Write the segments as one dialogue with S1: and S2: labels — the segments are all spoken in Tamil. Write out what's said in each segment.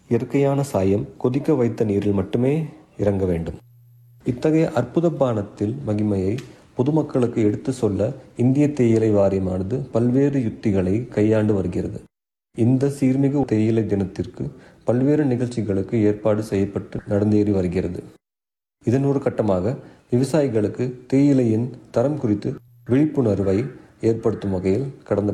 S1: இயற்கையான சாயம் கொதிக்க வைத்த நீரில் மட்டுமே இறங்க வேண்டும். இத்தகைய அற்புத பானத்தில் மகிமையை பொதுமக்களுக்கு எடுத்து சொல்ல இந்திய தேயிலை வாரியமானது பல்வேறு யுக்திகளை கையாண்டு வருகிறது. இந்த சீர்மிகு தேயிலை தினத்திற்கு பல்வேறு நிகழ்ச்சிகளுக்கு ஏற்பாடு செய்யப்பட்டு நடந்தேறி வருகிறது. இதன் ஒரு கட்டமாக விவசாயிகளுக்கு தேயிலையின் தரம் குறித்து விழிப்புணர்வை ஏற்படுத்தும் வகையில் கடந்த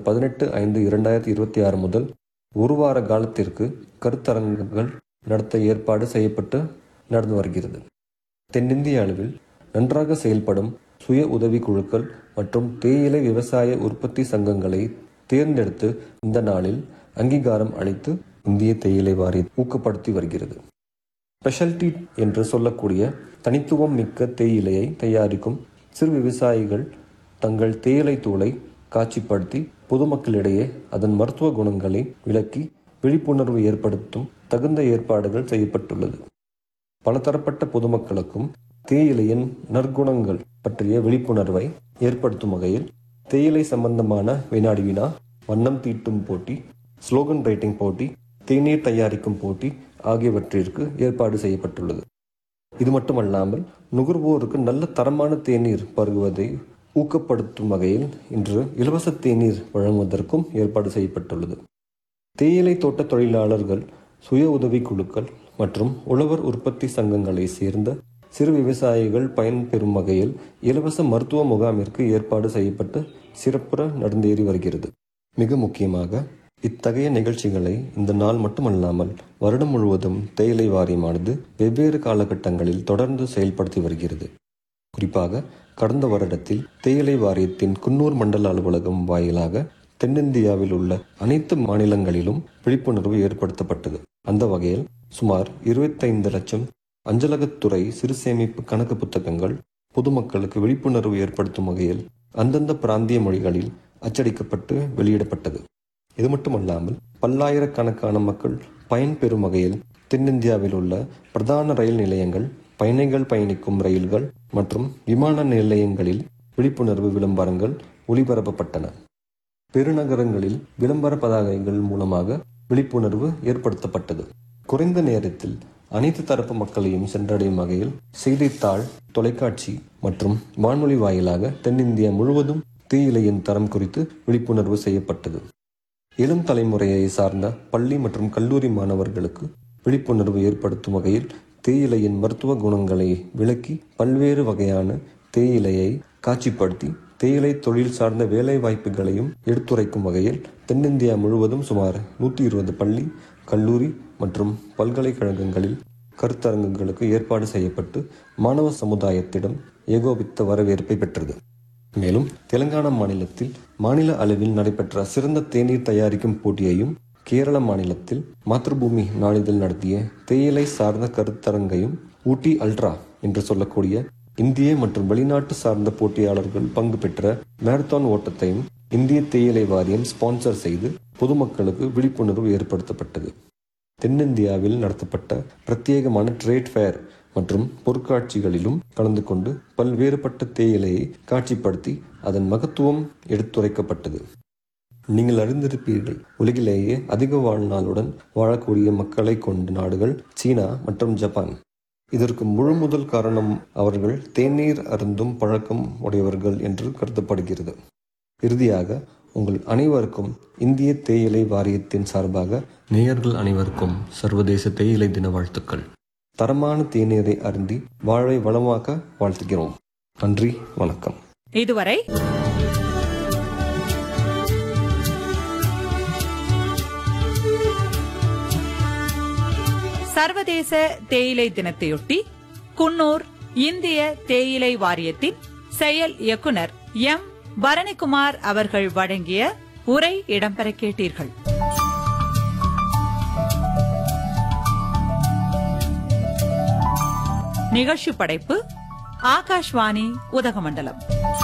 S1: 18/5/2026 முதல் ஒரு வார காலத்திற்கு கருத்தரங்குகள் நடத்த ஏற்பாடு செய்யப்பட்டு நடந்து வருகிறது. தென்னிந்திய அளவில் நன்றாக செயல்படும் சுய உதவி குழுக்கள் மற்றும் தேயிலை விவசாய உற்பத்தி சங்கங்களை தேர்ந்தெடுத்து இந்த நாளில் அங்கீகாரம் அளித்து இந்திய தேயிலை வாரியம் ஊக்கப்படுத்தி வருகிறது. ஸ்பெஷாலிட்டி என்று சொல்லக்கூடிய தனித்துவம் மிக்க தேயிலையை தயாரிக்கும் சிறு விவசாயிகள் தங்கள் தேயிலை தூளை காட்சிப்படுத்தி பொதுமக்களிடையே அதன் மருத்துவ குணங்களை விளக்கி விழிப்புணர்வு ஏற்படுத்தும் தகுந்த ஏற்பாடுகள் செய்யப்பட்டுள்ளது. பலதரப்பட்ட பொதுமக்களுக்கும் தேயிலையின் நற்குணங்கள் பற்றிய விழிப்புணர்வை ஏற்படுத்தும் வகையில் தேயிலை சம்பந்தமான வினாடி வினா, வண்ணம் தீட்டும் போட்டி, ஸ்லோகன் ரைட்டிங் போட்டி, தேநீர் தயாரிக்கும் போட்டி ஆகியவற்றிற்கு ஏற்பாடு செய்யப்பட்டுள்ளது. இது மட்டுமல்லாமல் நுகர்வோருக்கு நல்ல தரமான தேநீர் பருகுவதை ஊக்கப்படுத்தும் வகையில் இன்று இலவச தேநீர் வழங்குவதற்கும் ஏற்பாடு செய்யப்பட்டுள்ளது. தேயிலை தோட்ட தொழிலாளர்கள், சுய உதவி குழுக்கள் மற்றும் உழவர் உற்பத்தி சங்கங்களை சேர்ந்த சிறு விவசாயிகள் பயன்பெறும் வகையில் இலவச மருத்துவ முகாமிற்கு ஏற்பாடு செய்யப்பட்டு சிறப்புற நடந்தேறி வருகிறது. மிக முக்கியமாக இத்தகைய நிகழ்ச்சிகளை இந்த நாள் மட்டுமல்லாமல் வருடம் முழுவதும் தேயிலை வாரியமானது வெவ்வேறு காலகட்டங்களில் தொடர்ந்து செயல்படுத்தி வருகிறது. குறிப்பாக கடந்த வருடத்தில் தேயிலை வாரியத்தின் குன்னூர் மண்டல அலுவலகம் வாயிலாக தென்னிந்தியாவில் உள்ள அனைத்து மாநிலங்களிலும் விழிப்புணர்வு ஏற்படுத்தப்பட்டது. அந்த வகையில் சுமார் 25 லட்சம் அஞ்சலகத்துறை சிறு சேமிப்பு கணக்கு புத்தகங்கள் பொதுமக்களுக்கு விழிப்புணர்வு ஏற்படுத்தும் வகையில் அந்தந்த பிராந்திய மொழிகளில் அச்சடிக்கப்பட்டு வெளியிடப்பட்டது. இது மட்டுமல்லாமல் பல்லாயிரக்கணக்கான மக்கள் பயன்பெறும் வகையில் தென்னிந்தியாவில் உள்ள பிரதான ரயில் நிலையங்கள், பயணிகள் பயணிக்கும் ரயில்கள் மற்றும் விமான நிலையங்களில் விழிப்புணர்வு விளம்பரங்கள் ஒளிபரப்பப்பட்டன. பெருநகரங்களில் விளம்பர பதாகைகள் மூலமாக விழிப்புணர்வு ஏற்படுத்தப்பட்டது. குறைந்த நேரத்தில் அனைத்து தரப்பு மக்களையும் சென்றடையும் வகையில் செய்தித்தாள், தொலைக்காட்சி மற்றும் வானொலி வாயிலாக தென்னிந்தியா முழுவதும் தேயிலையின் தரம் குறித்து விழிப்புணர்வு செய்யப்பட்டது. இளம் தலைமுறையை சார்ந்த பள்ளி மற்றும் கல்லூரி மாணவர்களுக்கு விழிப்புணர்வு ஏற்படுத்தும் வகையில் தேயிலையின் மருத்துவ குணங்களை விளக்கி பல்வேறு வகையான தேயிலையை காட்சிப்படுத்தி தேயிலை தொழில் சார்ந்த வேலை வாய்ப்புகளையும் எடுத்துரைக்கும் வகையில் தென்னிந்தியா முழுவதும் சுமார் 120 பள்ளி, கல்லூரி மற்றும் பல்கலைக்கழகங்களில் கருத்தரங்குகளுக்கு ஏற்பாடு செய்யப்பட்டு மாணவ சமுதாயத்திடம் ஏகோபித்த வரவேற்பை பெற்றது. மேலும் தெலுங்கானா மாநிலத்தில் மாநில அளவில் நடைபெற்ற சிறந்த தேநீர் தயாரிக்கும் போட்டியையும், கேரள மாநிலத்தில் மாத்ருபூமி நாளிதழ் நடத்திய தேயிலை சார்ந்த கருத்தரங்கையும், ஊட்டி அல்ட்ரா என்று சொல்லக்கூடிய இந்திய மற்றும் வெளிநாட்டு சார்ந்த போட்டியாளர்கள் பங்கு பெற்ற மாரத்தான் ஓட்டத்தையும் இந்திய தேயிலை வாரியம் ஸ்பான்சர் செய்து பொதுமக்களுக்கு விழிப்புணர்வு ஏற்படுத்தப்பட்டது. தென்னிந்தியாவில் நடத்தப்பட்ட பிரத்யேகமான ட்ரேட் ஃபேர் மற்றும் பொருட்காட்சிகளிலும் கலந்து கொண்டு பல்வேறுபட்ட தேயிலையை காட்சிப்படுத்தி அதன் மகத்துவம் எடுத்துரைக்கப்பட்டது. நீங்கள் அறிந்திருப்பீர்கள், உலகிலேயே அதிக வாழ்நாளுடன் வாழக்கூடிய மக்களை கொண்ட நாடுகள் சீனா மற்றும் ஜப்பான். இதற்கு முழு முதல் காரணம் அவர்கள் தேநீர் அருந்தும் பழக்கம் உடையவர்கள் என்று கருதப்படுகிறது. இறுதியாக உங்கள் அனைவருக்கும் இந்திய தேயிலை வாரியத்தின் சார்பாக நேயர்கள் அனைவருக்கும் சர்வதேச தேயிலை தின வாழ்த்துக்கள். தரமான தேநீரை அருந்தி வாழ்வை வளமாக்க வாழ்த்துகிறோம். நன்றி, வணக்கம்.
S2: இதுவரை சர்வதேச தேயிலை தினத்தையொட்டி குன்னூர் இந்திய தேயிலை வாரியத்தின் செயல் இயக்குனர் எம். பரணிக்குமார் அவர்கள் வழங்கிய உரை இடம்பெற கேட்டீர்கள். நிகழ்ச்சி படைப்பு ஆகாஷ்வாணி உதகமண்டலம்.